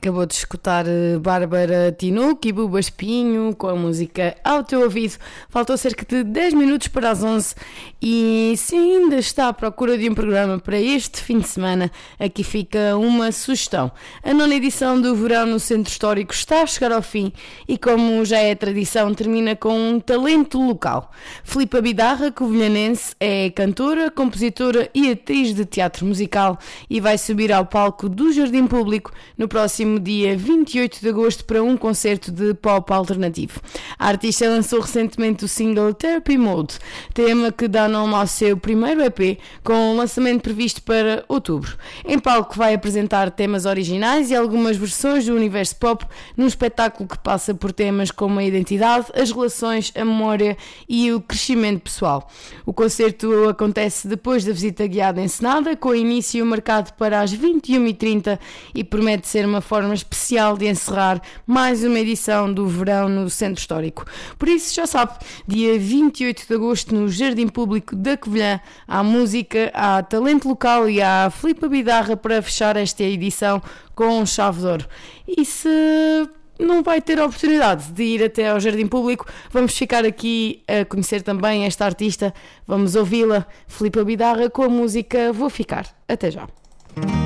Acabou de escutar Bárbara Tinoco e Buba Espinho com a música Ao Teu Ouvido. Faltou cerca de 10 minutos para as 11 e se ainda está à procura de um programa para este fim de semana, aqui fica uma sugestão. A 9ª edição do Verão no Centro Histórico está a chegar ao fim e, como já é tradição, termina com um talento local. Filipa Bidarra, covilhanense, é cantora, compositora e atriz de teatro musical e vai subir ao palco do Jardim Público no próximo dia 28 de agosto para um concerto de pop alternativo. A artista lançou recentemente o single Therapy Mode, tema que dá nome ao seu primeiro EP, com o lançamento previsto para outubro. Em palco vai apresentar temas originais e algumas versões do universo pop num espetáculo que passa por temas como a identidade, as relações, a memória e o crescimento pessoal. O concerto acontece depois da visita guiada encenada, com início marcado para as 21h30 e promete ser uma forma especial de encerrar mais uma edição do Verão no Centro Histórico. Por isso, já sabe, dia 28 de agosto no Jardim Público da Covilhã há música, há talento local e há Filipa Bidarra para fechar esta edição com chave de ouro. E se não vai ter a oportunidade de ir até ao Jardim Público, vamos ficar aqui a conhecer também esta artista. Vamos ouvi-la, Filipa Bidarra, com a música Vou Ficar. Até já.